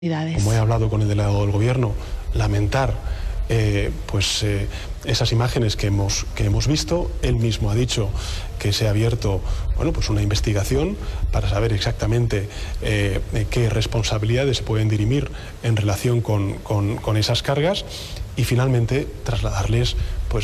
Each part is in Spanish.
Como he hablado con el delegado del Gobierno, lamentar esas imágenes que hemos visto. Él mismo ha dicho que se ha abierto una investigación para saber exactamente qué responsabilidades se pueden dirimir en relación con esas cargas y finalmente trasladarles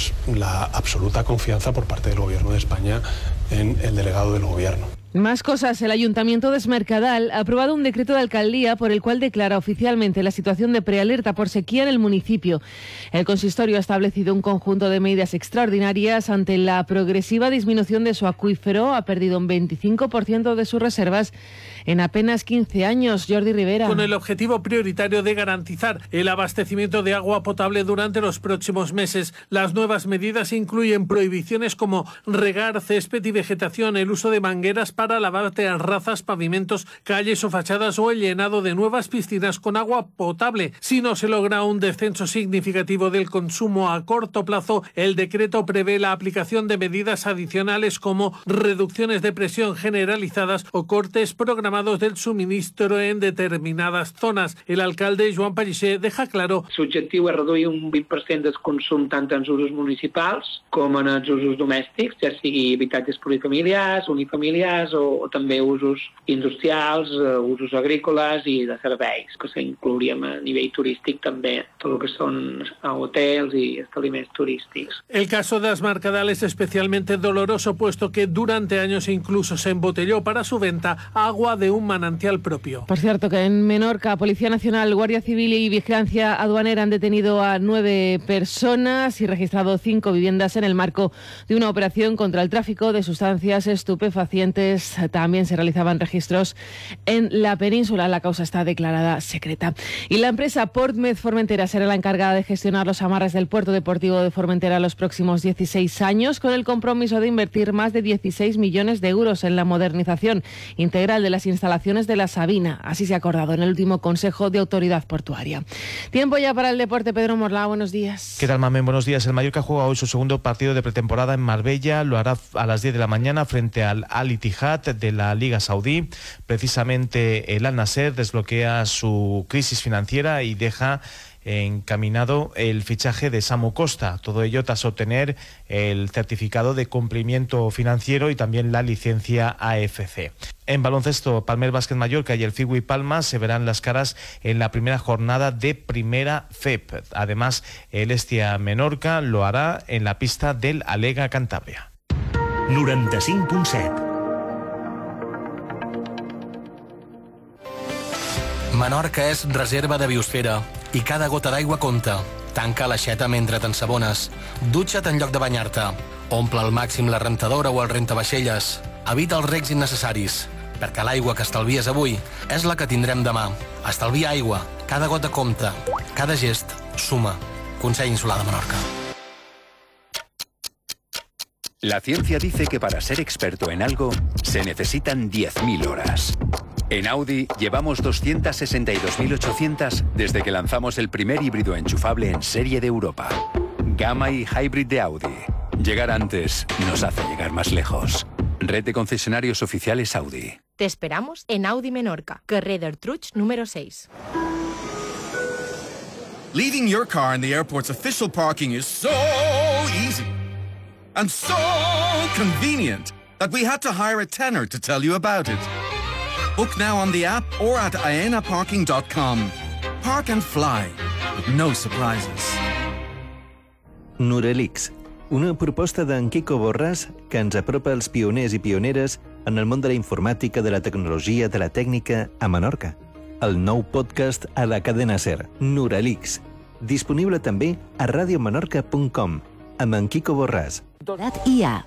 la absoluta confianza por parte del Gobierno de España en el delegado del Gobierno. Más cosas. El Ayuntamiento de Es Mercadal ha aprobado un decreto de alcaldía por el cual declara oficialmente la situación de prealerta por sequía en el municipio. El consistorio ha establecido un conjunto de medidas extraordinarias ante la progresiva disminución de su acuífero. Ha perdido un 25% de sus reservas en apenas 15 años. Jordi Rivera. Con el objetivo prioritario de garantizar el abastecimiento de agua potable durante los próximos meses. Las nuevas medidas incluyen prohibiciones como regar césped y vegetación, el uso de mangueras para lavar terrazas, pavimentos, calles o fachadas o el llenado de nuevas piscinas con agua potable. Si no se logra un descenso significativo del consumo a corto plazo, el decreto prevé la aplicación de medidas adicionales como reducciones de presión generalizadas o cortes programados del suministro en determinadas zonas. El alcalde Joan Pellicer deja claro. L'objectiu és reduir un 20% del consum tant en els usos municipals com en els usos domèstics, ja sigui habitatges plurifamiliars, unifamiliars o també usos industrials, usos agrícoles i de serveis, que s'inclouríem a nivell turístic també, tot el que són hotels y establecimientos turísticos. El caso de Es Mercadal es especialmente doloroso, puesto que durante años incluso se embotelló para su venta agua de un manantial propio. Por cierto, que en Menorca, Policía Nacional, Guardia Civil y Vigilancia Aduanera han detenido a 9 personas y registrado 5 viviendas en el marco de una operación contra el tráfico de sustancias estupefacientes. También se realizaban registros en la península. La causa está declarada secreta. Y la empresa Portmed Formentera será la encargada de gestionar los amarres del puerto deportivo de Formentera los próximos 16 años, con el compromiso de invertir más de 16 millones de euros en la modernización integral de las instalaciones de la Sabina. Así se ha acordado en el último Consejo de Autoridad Portuaria. Tiempo ya para el deporte. Pedro Morlá, buenos días. ¿Qué tal, Mamen? Buenos días. El Mallorca juega hoy su segundo partido de pretemporada en Marbella. Lo hará a las 10 de la mañana frente al Al-Ittihad de la Liga Saudí. Precisamente el Al-Nasser desbloquea su crisis financiera y deja encaminado el fichaje de Samu Costa. Todo ello tras obtener el certificado de cumplimiento financiero y también la licencia AFC. En baloncesto, Palmer Básquet Mallorca y el Figui Palma se verán las caras en la primera jornada de Primera FEP. Además, el Estia Menorca lo hará en la pista del Alega Cantabria. 95.7. Menorca és reserva de biosfera i cada gota d'aigua compta. Tanca l'aixeta mentre t'ensabones. Dutxa't en lloc de banyar-te. Omple al màxim la rentadora o el rentavaixelles. Evita els recs innecessaris, perquè l'aigua que estalvies avui és la que tindrem demà. Estalvia aigua. Cada gota compta. Cada gest suma. Consell Insular de Menorca. La ciencia dice que para ser experto en algo se necesitan 10.000 horas. En Audi llevamos 262.800 desde que lanzamos el primer híbrido enchufable en serie de Europa. Gamma y Hybrid de Audi. Llegar antes nos hace llegar más lejos. Red de concesionarios oficiales Audi. Te esperamos en Audi Menorca, carrer d'Artruig número 6. Leaving your car in the airport's official parking is so easy and so convenient that we had to hire a tenor to tell you about it. Book now on the app or at aenaparking.com. Park and fly, with no surprises. Nuralix, una proposta d'en Quico Borràs que ens apropa als pioners i pioneres en el món de la informàtica, de la tecnologia, de la tècnica a Menorca. El nou podcast a la cadena SER, Nuralix, disponible també a radiomenorca.com, amb en Quico Borràs. IA.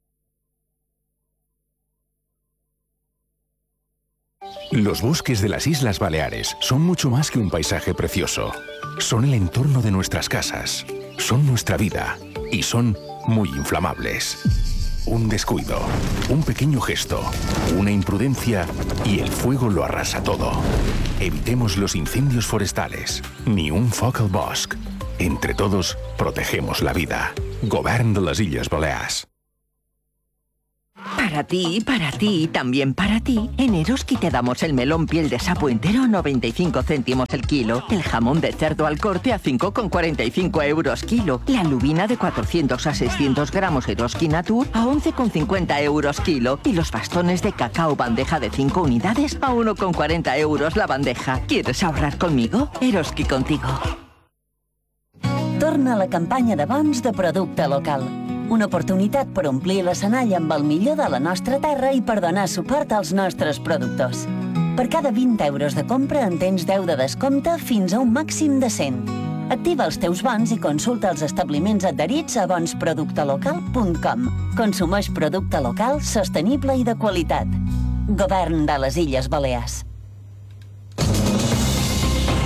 Los bosques de las Islas Baleares son mucho más que un paisaje precioso. Son el entorno de nuestras casas, son nuestra vida y son muy inflamables. Un descuido, un pequeño gesto, una imprudencia y el fuego lo arrasa todo. Evitemos los incendios forestales, ni un foc al bosc. Entre todos, protegemos la vida. Govern de les Illes Balears. Para Para ti, y también para ti, en Eroski te damos el melón piel de sapo entero a 95 céntimos el kilo, el jamón de cerdo al corte a 5,45 euros kilo, la lubina de 400 a 600 gramos Eroski Natur a 11,50 euros kilo y los bastones de cacao bandeja de 5 unidades a 1,40 euros la bandeja. ¿Quieres ahorrar conmigo? Eroski contigo. Torna a la campanya de bons de producte local. Una oportunitat per omplir l'escenari amb el millor de la nostra terra i per donar suport als nostres productors. Per cada 20 euros de compra en tens 10 de descompte fins a un màxim de 100. Activa els teus bons i consulta els establiments adherits a bonsproductelocal.com. Consumeix producte local, sostenible i de qualitat. Govern de les Illes Balears.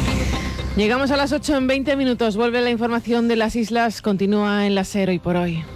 Llegamos a las 8 en 20 minutos. Vuelve la información de las islas. Continúa en la SER hoy por hoy.